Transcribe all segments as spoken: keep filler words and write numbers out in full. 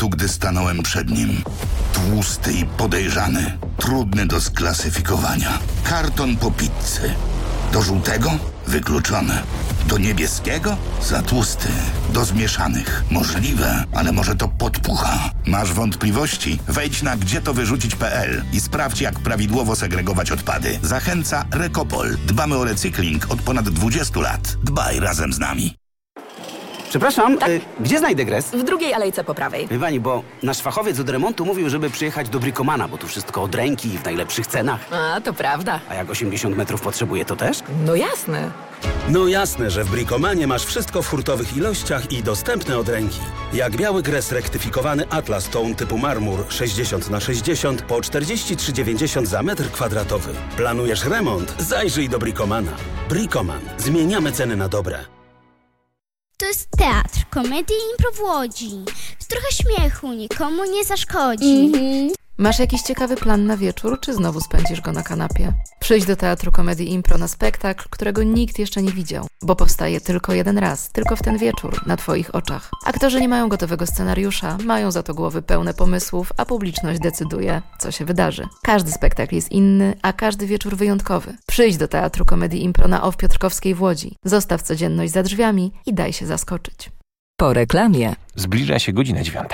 tu gdy stanąłem przed nim. Tłusty i podejrzany, trudny do sklasyfikowania. Karton po pizzy. Do żółtego? Wykluczone. Do niebieskiego? Za tłusty. Do zmieszanych? Możliwe, ale może to podpucha. Masz wątpliwości? Wejdź na gdzie to wyrzucić kropka pe el i sprawdź, jak prawidłowo segregować odpady. Zachęca Recopol. Dbamy o recykling od ponad dwudziestu lat. Dbaj razem z nami. Przepraszam, tak? y, gdzie znajdę gres? W drugiej alejce po prawej. Wie pani, bo nasz fachowiec od remontu mówił, żeby przyjechać do Bricomana, bo tu wszystko od ręki i w najlepszych cenach. A, to prawda. A jak osiemdziesiąt metrów potrzebuje, to też? No jasne. No jasne, że w Bricomanie masz wszystko w hurtowych ilościach i dostępne od ręki. Jak biały gres rektyfikowany Atlas Tone typu marmur sześćdziesiąt na sześćdziesiąt po czterdzieści trzy dziewięćdziesiąt za metr kwadratowy. Planujesz remont? Zajrzyj do Bricomana. Bricoman. Zmieniamy ceny na dobre. To jest teatr, komedii i impro w Łodzi. Trochę śmiechu nikomu nie zaszkodzi. Mm-hmm. Masz jakiś ciekawy plan na wieczór, czy znowu spędzisz go na kanapie? Przyjdź do Teatru Komedii Impro na spektakl, którego nikt jeszcze nie widział, bo powstaje tylko jeden raz, tylko w ten wieczór, na Twoich oczach. Aktorzy nie mają gotowego scenariusza, mają za to głowy pełne pomysłów, a publiczność decyduje, co się wydarzy. Każdy spektakl jest inny, a każdy wieczór wyjątkowy. Przyjdź do Teatru Komedii Impro na O W Piotrkowskiej w Łodzi. Zostaw codzienność za drzwiami i daj się zaskoczyć. Po reklamie. Zbliża się godzina dziewiąta.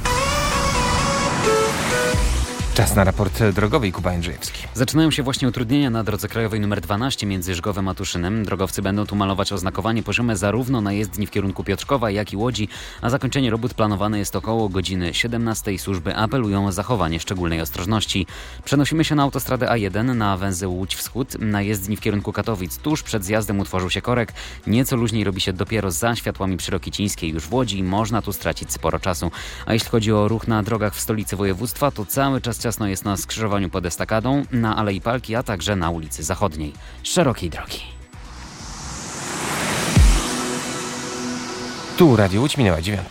Czas na raport drogowy, Kuba Jędrzejewski. Zaczynają się właśnie utrudnienia na drodze krajowej nr dwanaście między Żgowem a Tuszynem. Drogowcy będą tu malować oznakowanie poziome zarówno na jezdni w kierunku Piotrkowa, jak i Łodzi, a zakończenie robót planowane jest około godziny siedemnastej. Służby apelują o zachowanie szczególnej ostrożności. Przenosimy się na autostradę A jeden na węzeł Łódź Wschód. Na jezdni w kierunku Katowic tuż przed zjazdem utworzył się korek. Nieco luźniej robi się dopiero za światłami przy Rokicińskiej. Już w Łodzi można tu stracić sporo czasu. A jeśli chodzi o ruch na drogach w stolicy województwa, to cały czas ciasno jest na skrzyżowaniu pod Estakadą, na Alei Palki, a także na ulicy Zachodniej. Szerokiej drogi. Tu Radio Łódź, minęła dziewiąta.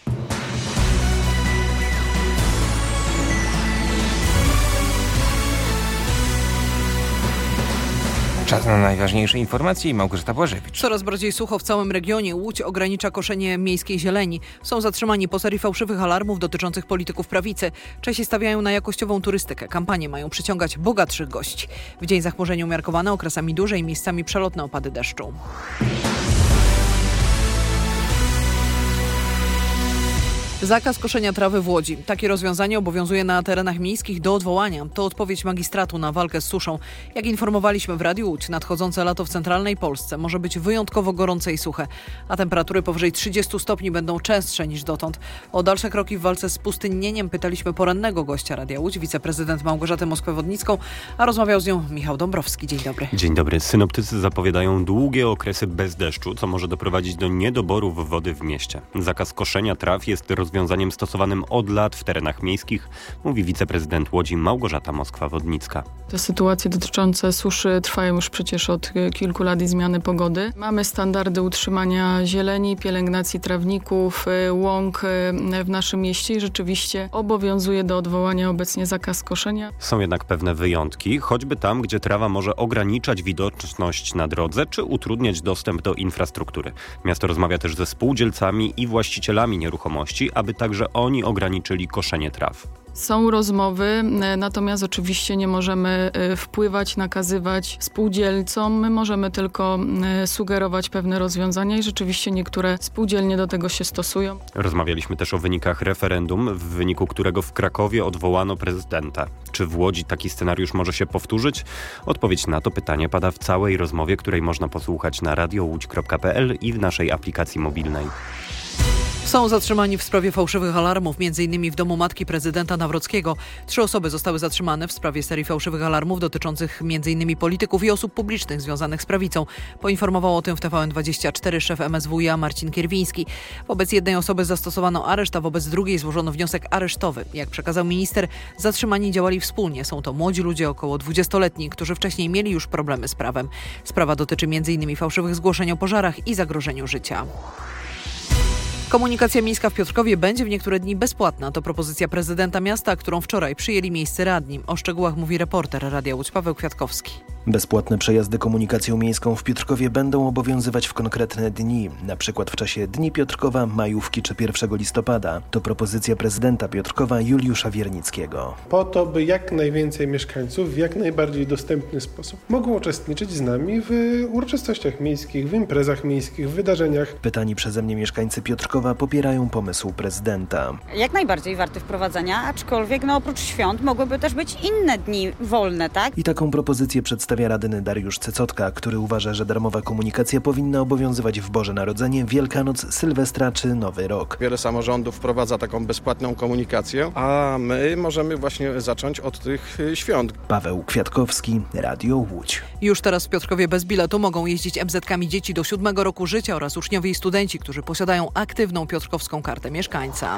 Czas na najważniejsze informacje i Małgorzata Błażewicz. Coraz bardziej sucho w całym regionie. Łódź ogranicza koszenie miejskiej zieleni. Są zatrzymani po serii fałszywych alarmów dotyczących polityków prawicy. Czesi stawiają na jakościową turystykę. Kampanie mają przyciągać bogatszych gości. W dzień zachmurzenie umiarkowane, okresami duże i miejscami przelotne opady deszczu. Zakaz koszenia trawy w Łodzi. Takie rozwiązanie obowiązuje na terenach miejskich do odwołania. To odpowiedź magistratu na walkę z suszą. Jak informowaliśmy w Radiu Łódź, nadchodzące lato w centralnej Polsce może być wyjątkowo gorące i suche, a temperatury powyżej trzydziestu stopni będą częstsze niż dotąd. O dalsze kroki w walce z pustynnieniem pytaliśmy porannego gościa Radia Łódź, wiceprezydent Małgorzatę Moskwę-Wodnicką, a rozmawiał z nią Michał Dąbrowski. Dzień dobry. Dzień dobry. Synoptycy zapowiadają długie okresy bez deszczu, co może doprowadzić do niedoborów wody w mieście. Zakaz koszenia traw jest rozwiązaniem rozwiązaniem stosowanym od lat w terenach miejskich, mówi wiceprezydent Łodzi Małgorzata Moskwa-Wodnicka. Te sytuacje dotyczące suszy trwają już przecież od kilku lat i zmiany pogody. Mamy standardy utrzymania zieleni, pielęgnacji trawników, łąk w naszym mieście i rzeczywiście obowiązuje do odwołania obecnie zakaz koszenia. Są jednak pewne wyjątki, choćby tam, gdzie trawa może ograniczać widoczność na drodze czy utrudniać dostęp do infrastruktury. Miasto rozmawia też ze spółdzielcami i właścicielami nieruchomości, aby także oni ograniczyli koszenie traw. Są rozmowy, natomiast oczywiście nie możemy wpływać, nakazywać spółdzielcom. My możemy tylko sugerować pewne rozwiązania i rzeczywiście niektóre spółdzielnie do tego się stosują. Rozmawialiśmy też o wynikach referendum, w wyniku którego w Krakowie odwołano prezydenta. Czy w Łodzi taki scenariusz może się powtórzyć? Odpowiedź na to pytanie pada w całej rozmowie, której można posłuchać na radio łódź kropka pe el i w naszej aplikacji mobilnej. Są zatrzymani w sprawie fałszywych alarmów, między innymi w domu matki prezydenta Nawrockiego. Trzy osoby zostały zatrzymane w sprawie serii fałszywych alarmów dotyczących między innymi polityków i osób publicznych związanych z prawicą. Poinformował o tym w T V N dwadzieścia cztery szef M S W iA Marcin Kierwiński. Wobec jednej osoby zastosowano areszt, a wobec drugiej złożono wniosek aresztowy. Jak przekazał minister, zatrzymani działali wspólnie. Są to młodzi ludzie, około dwudziestoletni, którzy wcześniej mieli już problemy z prawem. Sprawa dotyczy między innymi fałszywych zgłoszeń o pożarach i zagrożeniu życia. Komunikacja miejska w Piotrkowie będzie w niektóre dni bezpłatna. To propozycja prezydenta miasta, którą wczoraj przyjęli miejscy radni. O szczegółach mówi reporter Radia Łódź Paweł Kwiatkowski. Bezpłatne przejazdy komunikacją miejską w Piotrkowie będą obowiązywać w konkretne dni, na przykład w czasie Dni Piotrkowa, majówki czy pierwszego listopada. To propozycja prezydenta Piotrkowa Juliusza Wiernickiego. Po to, by jak najwięcej mieszkańców w jak najbardziej dostępny sposób mogło uczestniczyć z nami w uroczystościach miejskich, w imprezach miejskich, w wydarzeniach. Pytani przeze mnie mieszkańcy Piotrkowa popierają pomysł prezydenta. Jak najbardziej warty wprowadzenia, aczkolwiek no, oprócz świąt mogłyby też być inne dni wolne, tak? I taką propozycję przedstawia radny Dariusz Cecotka, który uważa, że darmowa komunikacja powinna obowiązywać w Boże Narodzenie, Wielkanoc, Sylwestra czy Nowy Rok. Wiele samorządów wprowadza taką bezpłatną komunikację, a my możemy właśnie zacząć od tych świąt. Paweł Kwiatkowski, Radio Łódź. Już teraz w Piotrkowie bez biletu mogą jeździć em zetkami dzieci do siódmego roku życia oraz uczniowie i studenci, którzy posiadają aktywną piotrkowską kartę mieszkańca.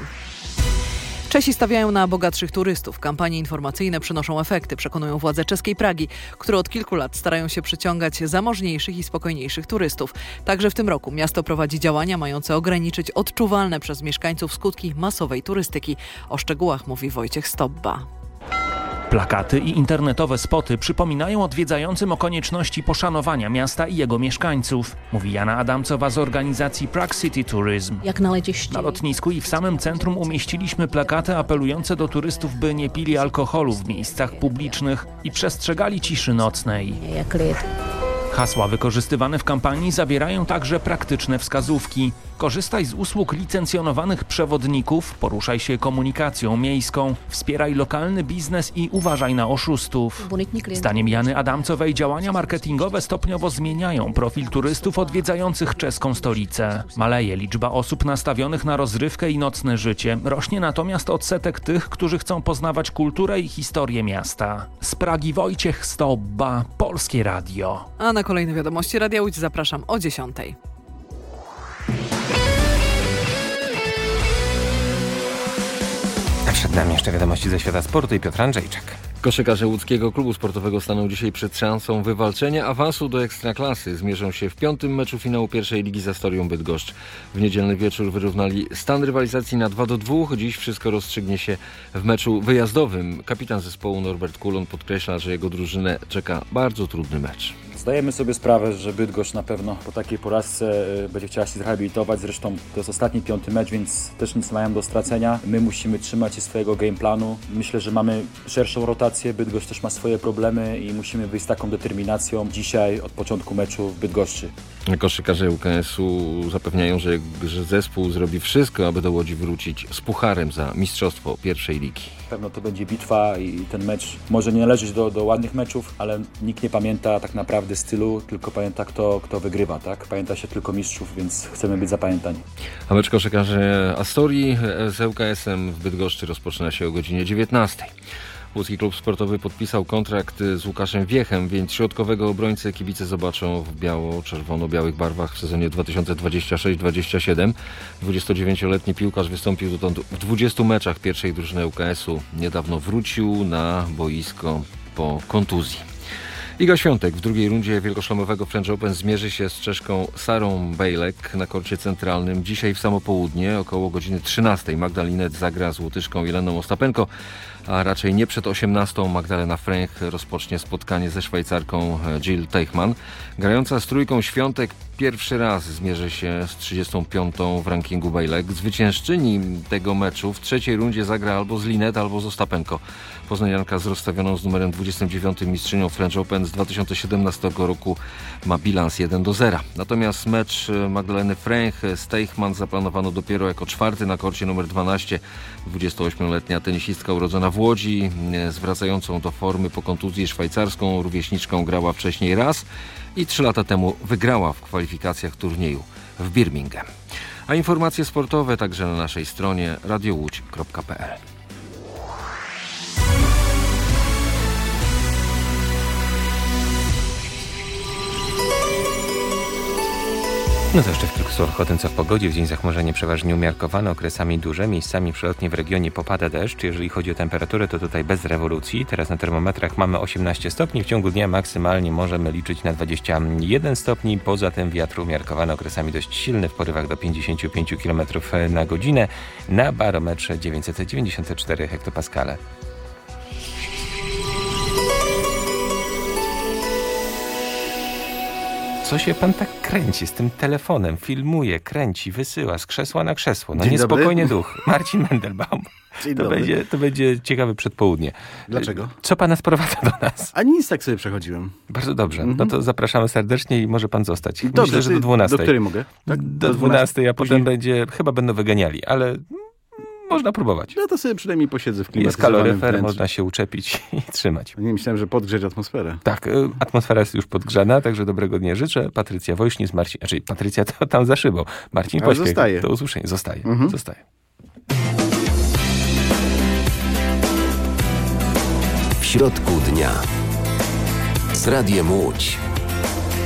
Czesi stawiają na bogatszych turystów. Kampanie informacyjne przynoszą efekty, przekonują władze czeskiej Pragi, które od kilku lat starają się przyciągać zamożniejszych i spokojniejszych turystów. Także w tym roku miasto prowadzi działania mające ograniczyć odczuwalne przez mieszkańców skutki masowej turystyki. O szczegółach mówi Wojciech Stobba. Plakaty i internetowe spoty przypominają odwiedzającym o konieczności poszanowania miasta i jego mieszkańców, mówi Jana Adamcowa z organizacji Prague City Tourism. Jak na leciście. Na lotnisku i w samym centrum umieściliśmy plakaty apelujące do turystów, by nie pili alkoholu w miejscach publicznych i przestrzegali ciszy nocnej. Jak led. Hasła wykorzystywane w kampanii zawierają także praktyczne wskazówki. Korzystaj z usług licencjonowanych przewodników, poruszaj się komunikacją miejską, wspieraj lokalny biznes i uważaj na oszustów. Zdaniem Jany Adamcowej działania marketingowe stopniowo zmieniają profil turystów odwiedzających czeską stolicę. Maleje liczba osób nastawionych na rozrywkę i nocne życie, rośnie natomiast odsetek tych, którzy chcą poznawać kulturę i historię miasta. Z Pragi Wojciech Stobba, Polskie Radio. A na kolejne wiadomości Radia Łódź zapraszam o dziesiątej. Przed nami jeszcze wiadomości ze świata sportu i Piotr Andrzejczak. Koszykarze łódzkiego klubu sportowego stanął dzisiaj przed szansą wywalczenia awansu do Ekstraklasy. Zmierzą się w piątym meczu finału pierwszej ligi z Astorią Bydgoszcz. W niedzielny wieczór wyrównali stan rywalizacji na dwa do dwóch. Dziś wszystko rozstrzygnie się w meczu wyjazdowym. Kapitan zespołu Norbert Kulon podkreśla, że jego drużynę czeka bardzo trudny mecz. Zdajemy sobie sprawę, że Bydgoszcz na pewno po takiej porażce będzie chciała się zrehabilitować. Zresztą to jest ostatni piąty mecz, więc też nic mają do stracenia. My musimy trzymać się swojego game planu. Myślę, że mamy szerszą rotację. Bydgoszcz też ma swoje problemy i musimy wyjść z taką determinacją dzisiaj od początku meczu w Bydgoszczy. Koszykarze U K S-u zapewniają, że, że zespół zrobi wszystko, aby do Łodzi wrócić z pucharem za mistrzostwo pierwszej ligi. Pewno to będzie bitwa i ten mecz może nie należeć do, do ładnych meczów, ale nikt nie pamięta tak naprawdę stylu, tylko pamięta kto, kto wygrywa, tak? Pamięta się tylko mistrzów, więc chcemy być zapamiętani. A mecz koszykarzy Astorii z U K S-em w Bydgoszczy rozpoczyna się o godzinie dziewiętnastej. Łódzki klub sportowy podpisał kontrakt z Łukaszem Wiechem, więc środkowego obrońcę kibice zobaczą w biało-czerwono-białych barwach w sezonie dwa tysiące dwudziestym szóstym dwudziestym siódmym. dwudziestodziewięcioletni piłkarz wystąpił dotąd w dwudziestu meczach pierwszej drużyny U K S-u. Niedawno wrócił na boisko po kontuzji. Iga Świątek w drugiej rundzie wielkoszlemowego French Open zmierzy się z Czeszką Sarą Bejlek na korcie centralnym. Dzisiaj w samo południe, około godziny trzynastej, Magda Linette zagra z Łotyszką Jeleną Ostapenko, a raczej nie przed osiemnastą Magdalena Fręch rozpocznie spotkanie ze Szwajcarką Jill Teichmann. Grająca z trójką Świątek pierwszy raz zmierzy się z trzydziestą piątą w rankingu Bejlek. Zwyciężczyni tego meczu w trzeciej rundzie zagra albo z Linette, albo z Ostapenko. Poznanianka z rozstawioną z numerem dwudziestym dziewiątym mistrzynią French Open z dwa tysiące siedemnastego roku ma bilans jeden do zera. Natomiast mecz Magdaleny Fręch z Teichmann zaplanowano dopiero jako czwarty na korcie numer dwanaście. dwudziestoośmioletnia tenisistka urodzona w Łodzi, z wracającą do formy po kontuzji szwajcarską rówieśniczką grała wcześniej raz i trzy lata temu wygrała w kwalifikacjach turnieju w Birmingham. A informacje sportowe także na naszej stronie radio łódź kropka p l. No to jeszcze w kilku słowach o tym, co w pogodzie. W dzień zachmurzenie przeważnie umiarkowane, okresami duże, miejscami przelotnie w regionie popada deszcz. Jeżeli chodzi o temperaturę, to tutaj bez rewolucji. Teraz na termometrach mamy osiemnaście stopni. W ciągu dnia maksymalnie możemy liczyć na dwadzieścia jeden stopni. Poza tym wiatr umiarkowany, okresami dość silny, w porywach do pięćdziesiąt pięć kilometrów na godzinę. Na barometrze dziewięćset dziewięćdziesiąt cztery hektopaskale. Co się pan tak kręci z tym telefonem? Filmuje, kręci, wysyła z krzesła na krzesło. No Dzień niespokojnie dobry. duch. Marcin Mendelbaum. Dzień To dobry. będzie, to będzie ciekawe przedpołudnie. Dlaczego? Co pana sprowadza do nas? A nic, tak sobie przechodziłem. Bardzo dobrze. Mhm. No to zapraszamy serdecznie i może pan zostać. Dobrze, Myślę, że do ty- dwunastej. do której mogę? Tak, do do dwunastej, a Później- potem będzie, chyba będą wyganiali, ale mm, można próbować. No to sobie przynajmniej posiedzę w Jest klimatyzowanym kaloryfer, wnętrzu. można się uczepić i trzymać. Nie myślałem, że podgrzeć atmosferę. Tak, y, atmosfera jest już podgrzana, także dobrego dnia życzę. Patrycja Wojśnic, Marcin, znaczy Patrycja to tam za szybą. Marcin Ale Pośpiech, zostaje. do usłyszenia. Zostaje, Mhm. zostaje. W środku dnia z Radiem Łódź.